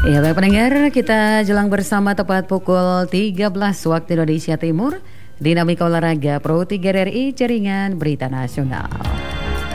Ya baik pendengar, kita jelang bersama tepat pukul 13 waktu Indonesia Timur. Dinamika olahraga Pro 3 RRI Jaringan Berita Nasional.